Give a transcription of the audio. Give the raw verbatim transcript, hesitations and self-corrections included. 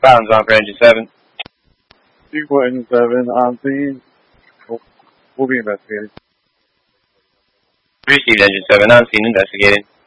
Bounds on for engine seven. Sequel engine seven on scene. We'll, we'll be investigating. Received engine seven on scene investigating.